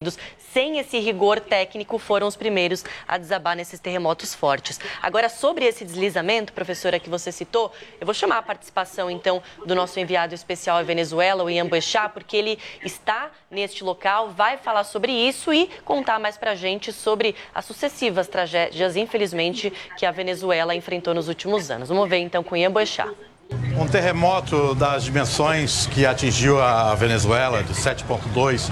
Unidos, sem esse rigor técnico, foram os primeiros a desabar nesses terremotos fortes. Agora, sobre esse deslizamento, professora, que você citou, eu vou chamar a participação, então, do nosso enviado especial à Venezuela, o Ian Boechat, porque ele está neste local, vai falar sobre isso e contar mais pra gente sobre as sucessivas tragédias, infelizmente, que a Venezuela enfrentou nos últimos anos. Vamos ver, então, com o Ian Boechat. Um terremoto das dimensões que atingiu a Venezuela, de 7,2,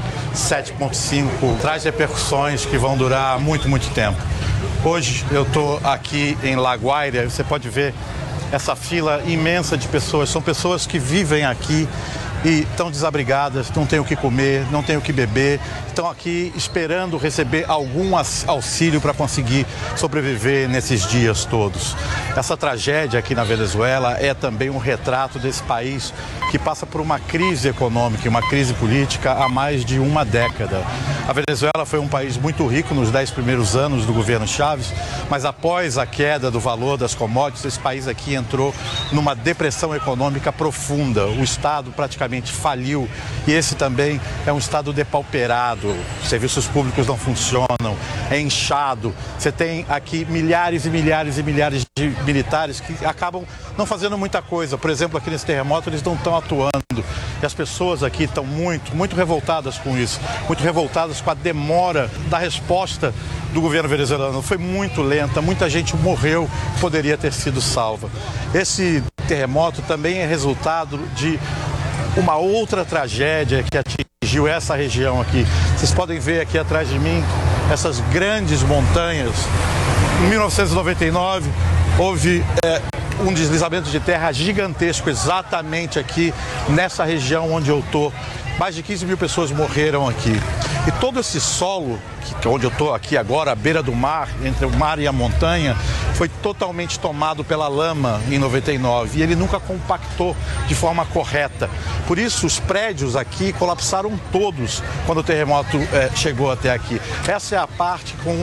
7,5, traz repercussões que vão durar muito, muito tempo. Hoje eu estou aqui em La Guaira, você pode ver essa fila imensa de pessoas. São pessoas que vivem aqui e estão desabrigadas, não têm o que comer, não têm o que beber, estão aqui esperando receber algum auxílio para conseguir sobreviver nesses dias todos. Essa tragédia aqui na Venezuela é também um retrato desse país que passa por uma crise econômica e uma crise política há mais de uma década. A Venezuela foi um país muito rico nos 10 primeiros anos do governo Chávez, mas após a queda do valor das commodities, esse país aqui entrou numa depressão econômica profunda. O Estado praticamente faliu e esse também é um Estado depauperado. Serviços públicos não funcionam, é inchado. Você tem aqui milhares e milhares e milhares de militares que acabam não fazendo muita coisa. Por exemplo, aqui nesse terremoto eles não estão atuando. E as pessoas aqui estão muito revoltadas com isso, muito revoltadas com a demora da resposta do governo venezuelano. Foi muito lenta, muita gente morreu, poderia ter sido salva. Esse terremoto também é resultado de uma outra tragédia que atingiu essa região aqui. Vocês podem ver aqui atrás de mim essas grandes montanhas. Em 1999 houve um deslizamento de terra gigantesco exatamente aqui nessa região onde eu estou. Mais de 15 mil pessoas morreram aqui. E todo esse solo, onde eu estou aqui agora, à beira do mar, entre o mar e a montanha, foi totalmente tomado pela lama em 99 e ele nunca compactou de forma correta. Por isso, os prédios aqui colapsaram todos quando o terremoto chegou até aqui. Essa é a parte com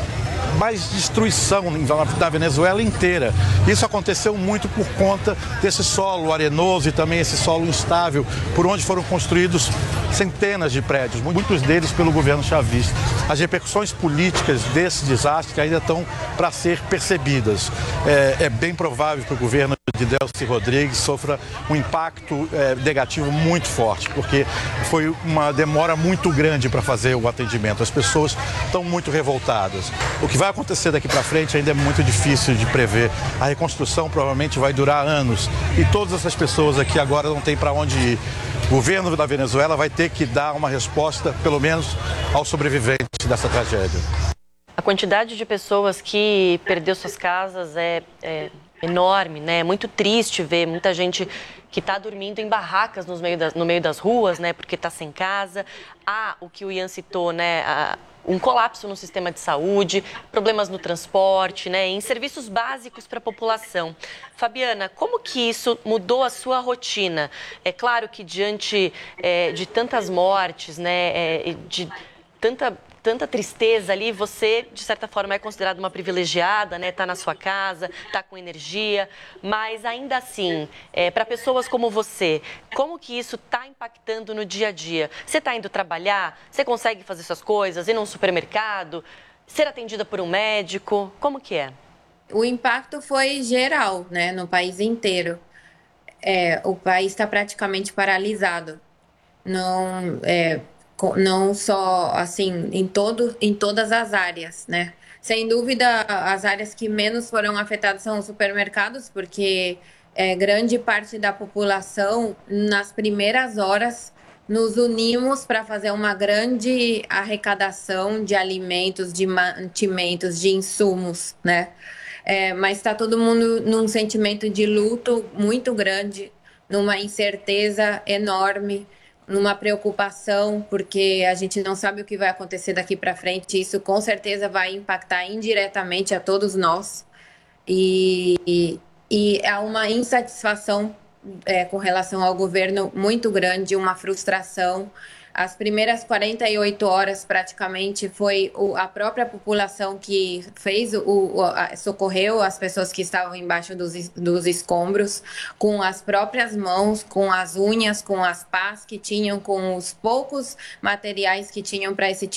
mais destruição da Venezuela inteira. Isso aconteceu muito por conta desse solo arenoso e também esse solo instável, por onde foram construídos centenas de prédios, muitos deles pelo governo chavista. As repercussões políticas desse desastre ainda estão para ser percebidas. É bem provável que o governo de Delcy Rodrigues sofra um impacto negativo muito forte, porque foi uma demora muito grande para fazer o atendimento. As pessoas estão muito revoltadas. O que vai acontecer daqui para frente ainda é muito difícil de prever. A reconstrução provavelmente vai durar anos e todas essas pessoas aqui agora não têm para onde ir. O governo da Venezuela vai ter que dar uma resposta, pelo menos, aos sobreviventes dessa tragédia. A quantidade de pessoas que perdeu suas casas é enorme, né? É muito triste ver muita gente que está dormindo em barracas no meio das ruas, né? Porque está sem casa. Há o que o Ian citou, né? Um colapso no sistema de saúde, problemas no transporte, né? Em serviços básicos para a população. Fabiana, como que isso mudou a sua rotina? É claro que diante de tantas mortes, né? De tanta tristeza ali, você, de certa forma, é considerada uma privilegiada, né? Tá na sua casa, tá com energia, mas ainda assim, para pessoas como você, como que isso está impactando no dia a dia? Você está indo trabalhar? Você consegue fazer suas coisas? Ir num supermercado? Ser atendida por um médico? Como que é? O impacto foi geral, né? No país inteiro. O país está praticamente paralisado. Não só assim em todas as áreas, né? Sem dúvida, as áreas que menos foram afetadas são os supermercados, porque grande parte da população, nas primeiras horas, nos unimos para fazer uma grande arrecadação de alimentos, de mantimentos, de insumos, né? Mas está todo mundo num sentimento de luto muito grande, numa incerteza enorme, numa preocupação, porque a gente não sabe o que vai acontecer daqui para frente. Isso com certeza vai impactar indiretamente a todos nós. E há uma insatisfação com relação ao governo muito grande, uma frustração. As primeiras 48 horas, praticamente, foi a própria população que fez socorreu as pessoas que estavam embaixo dos escombros, com as próprias mãos, com as unhas, com as pás que tinham, com os poucos materiais que tinham para esse